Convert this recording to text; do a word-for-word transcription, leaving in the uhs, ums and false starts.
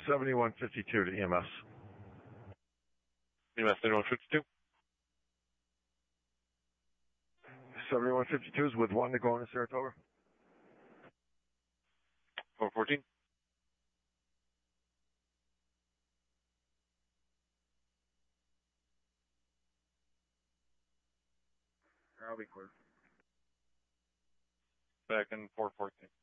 seventy-one fifty-two to E M S. E M S seventy-one fifty-two. seventy-one fifty-two is with one to go into Saratoga. four fourteen. I'll be clear. Back in four fourteen.